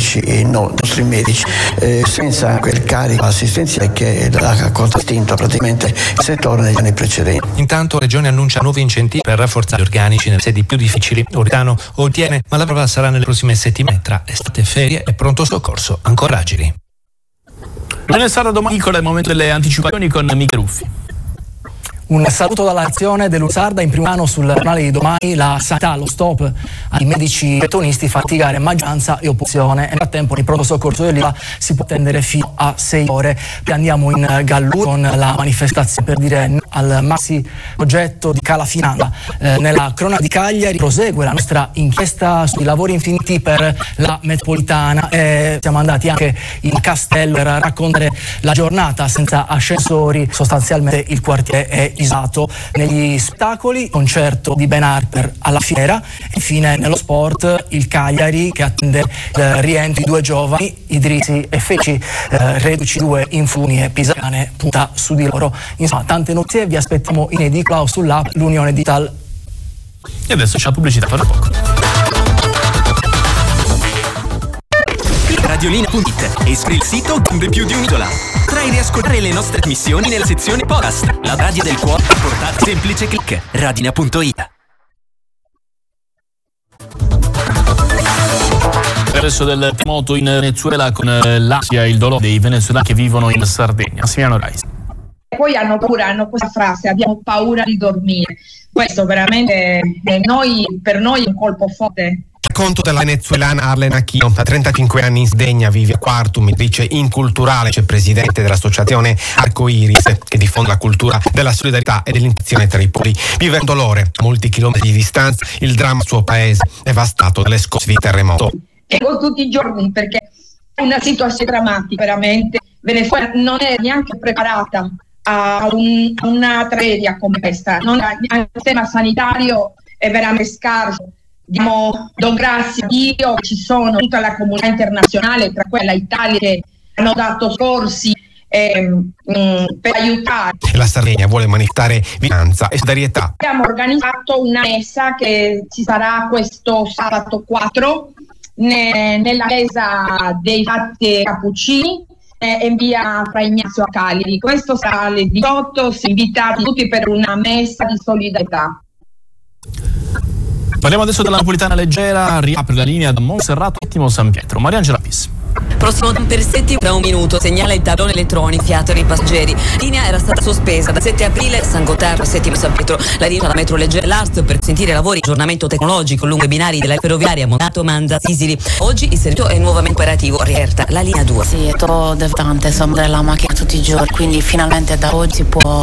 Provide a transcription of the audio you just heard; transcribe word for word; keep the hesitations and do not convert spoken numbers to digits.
medici e non i nostri medici, eh, senza quel carico assistenziale che ha contraddistinto praticamente il settore negli anni precedenti. Intanto la Regione annuncia nuovi incentivi per rafforzare gli organici nelle sedi più difficili. Oritano ottiene, ma la prova sarà nelle prossime settimane tra estate, ferie e pronto soccorso ancora agili. Bene, sarà domani con il momento delle anticipazioni con Michele Ruffi. Un saluto dalla redazione dell'Usarda. In primo piano sul giornale di domani la sanità, lo stop ai medici betonisti fa litigare maggioranza e opposizione. Nel frattempo il pronto soccorso dell'Ilva si può attendere fino a sei ore. Poi andiamo in Gallura con la manifestazione per dire no al maxi progetto di Cala Finanza. Eh, nella cronaca di Cagliari prosegue la nostra inchiesta sui lavori infiniti per la metropolitana. Eh, siamo andati anche in Castello per raccontare la giornata senza ascensori. Sostanzialmente il quartiere è isolato. Negli spettacoli, concerto di Ben Harper alla fiera, e infine nello sport il Cagliari che attende il rientro di due giovani, Idrissi e Feci, eh, reduci due infuni e Pisacane punta su di loro. Insomma, tante notizie, vi aspettiamo in edicola o sull'app L'Unione Digital. E adesso c'è la pubblicità fra poco. Radiolina punto it. Espri il sito con più di un'isola. Potrai riascoltare le nostre trasmissioni nella sezione podcast. La radio del cuore, portata semplice click. Radina punto it. Adesso del terremoto in Venezuela con l'ansia e il dolore dei venezuelani che vivono in Sardegna. Massimiliano Reis. E poi hanno paura, hanno questa frase: abbiamo paura di dormire. Questo veramente eh, noi, per noi è un colpo forte. Racconto della venezuelana Arlen Aquino, da trentacinque anni in Sardegna, vive a Quartum, mediatrice inculturale, c'è presidente dell'associazione Arcoiris che diffonde la cultura della solidarietà e dell'integrazione tra i popoli. Vive un dolore a molti chilometri di distanza, il dramma del suo paese devastato dalle scosse di terremoto. E con tutti i giorni, perché è una situazione drammatica veramente. Venezuela non è neanche preparata a un, una tragedia come questa. Non ha, il sistema sanitario è veramente scarso. Diamo, do grazie a Dio che ci sono tutta la comunità internazionale, tra quella Italia, che hanno dato scorsi eh, mh, per aiutare. La Sardegna vuole manifestare vicinanza e solidarietà. Abbiamo organizzato una messa che ci sarà questo sabato quattro ne, nella chiesa dei Frati Cappuccini eh, in via Fra Ignazio a Cagliari. Questo sarà alle diciotto, si invitati tutti per una messa di solidarietà. Parliamo adesso della napolitana leggera, riapre la linea da Monserrato Ottimo San Pietro. Mariangela Pis. Prossimo Persetti da un minuto, segnala il tablone elettronico fiato ai passeggeri. La linea era stata sospesa da sette aprile, San Gottardo, Settimo San Pietro. La linea della metro leggera l'Arts per consentire lavori di aggiornamento tecnologico lungo i binari della ferroviaria Monato Manza Sisili. Oggi il servizio è nuovamente operativo, riaperta la linea due. Sì, è tutto devastante, insomma, della macchina tutti i giorni, quindi finalmente da oggi si può